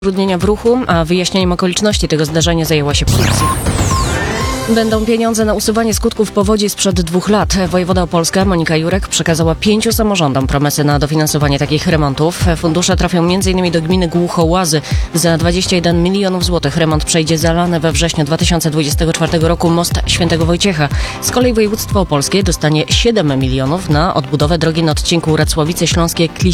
utrudnienia w ruchu, a wyjaśnieniem okoliczności tego zdarzenia zajęła się policja. Będą pieniądze na usuwanie skutków powodzi sprzed 2 lat. Wojewoda opolska Monika Jurek przekazała 5 samorządom promesy na dofinansowanie takich remontów. Fundusze trafią m.in. do gminy Głuchołazy. Za 21 milionów złotych remont przejdzie zalany we wrześniu 2024 roku most Świętego Wojciecha. Z kolei województwo opolskie dostanie 7 milionów na odbudowę drogi na odcinku Racławice Śląskie